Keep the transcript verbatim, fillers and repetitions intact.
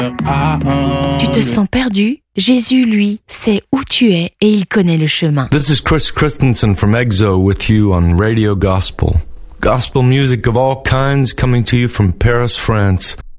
Tu te sens perdu? Jésus, lui, sait où tu es et il connaît le chemin. This is Chris Christensen from EXO with you on Radio Gospel. Gospel music of all kinds coming to you from Paris, France.